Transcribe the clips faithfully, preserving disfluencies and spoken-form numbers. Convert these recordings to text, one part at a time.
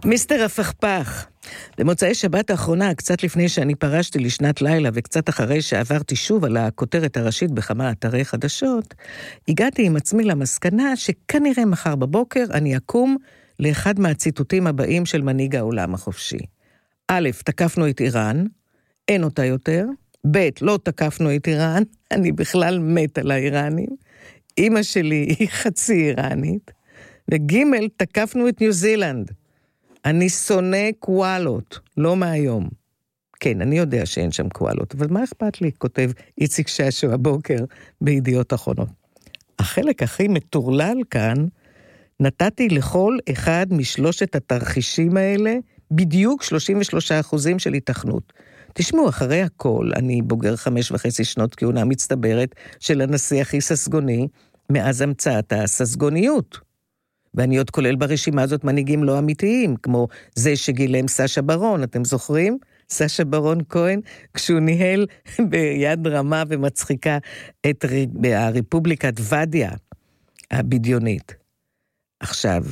מיסטר הפכפך, במוצאי שבת האחרונה, קצת לפני שאני פרשתי לשנת לילה וקצת אחרי שעברתי שוב על הכותרת הראשית בכמה אתרי חדשות, הגעתי עם עצמי למסקנה שכנראה מחר בבוקר אני אקום לאחד מהציטוטים הבאים של מנהיג העולם החופשי. א', תקפנו את איראן, אין אותה יותר. ב', לא תקפנו את איראן, אני בכלל מת על האיראנים. אמא שלי היא חצי איראנית. וג', תקפנו את ניו זילנד. אני שונא קואלות, לא מהיום. כן, אני יודע שאין שם קואלות, אבל מה אכפת לי? כותב איציק ששו הבוקר בידיעות אחרונות. החלק הכי מטורלל כאן, נתתי לכל אחד משלושת התרחישים האלה, בדיוק שלושים ושלושה אחוזים של התכנות. תשמעו, אחרי הכל, אני בוגר חמש וחצי שנות כהונה מצטברת של הנשיא הכי ססגוני, מאז המצאת הססגוניות. ואני עוד כולל ברשימה הזאת מנהיגים לא אמיתיים, כמו זה שגילם סשה ברון, אתם זוכרים? סשה ברון כהן, כשהוא ניהל ביד רמה ומצחיקה את הרפובליקת ודיה הבדיונית. עכשיו,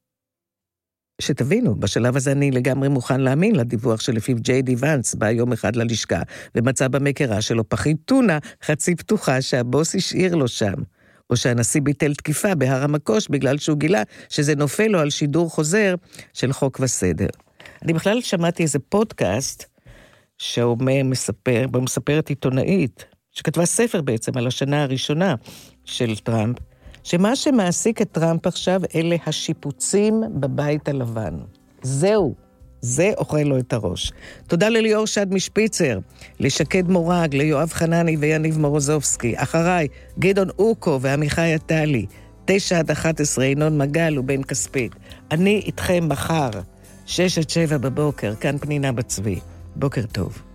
שתבינו, בשלב הזה אני לגמרי מוכן להאמין לדיווח שלפיו ג'יי די ונס בא יום אחד ללשכה, ומצא במקרה שלו פחית טונה חצי פתוחה שהבוס השאיר לו שם. או שהנשיא ביטל תקיפה בהר המקוש בגלל שהוא גילה שזה נופל לו על שידור חוזר של חוק וסדר. אני בכלל שמעתי איזה פודקאסט שאומר, מספר, במספרת עיתונאית, שכתבה ספר בעצם על השנה הראשונה של טראמפ, שמה שמעסיק את טראמפ עכשיו אלה השיפוצים בבית הלבן. זהו, זה אוכל לו את הראש. תודה לליאור שד משפיצר, לשקד מורג, ליואב חנני ויניב מורוזובסקי, אחריי גדעון אוקו ועמיחי עטלי, תשע עד אחת עשרה ינון מגל ובן כספית. אני איתכם מחר, שש עד שבע בבוקר, כאן פנינה בצבי. בוקר טוב.